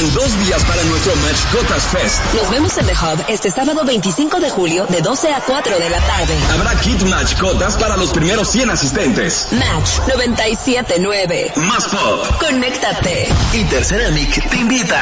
Quedan 2 días para nuestro Mascotas Fest. Nos vemos en The Hub este sábado 25 de julio de 12 a 4 de la tarde. Habrá kit Mascotas para los primeros 100 asistentes. Match 97.9. Más pop. Conéctate. Interceramic te invita